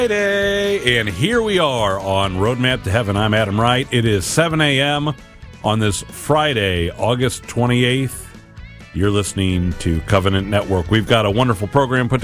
Friday, and here we are on Roadmap to Heaven. I'm Adam Wright. It is 7 a.m. on this Friday, August 28th. You're listening to Covenant Network. We've got a wonderful program put